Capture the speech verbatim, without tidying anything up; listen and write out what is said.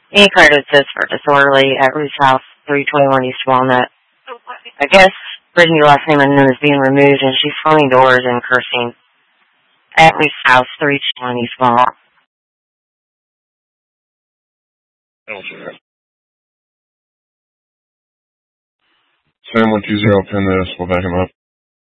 Any card that says for disorderly at Ruth's house, three twenty-one East Walnut. I guess Brittany's last name unknown is being removed, and she's slamming doors and cursing. At Ruth's house, three twenty-one East Walnut. Sam one two zero, pin this, we'll back him up.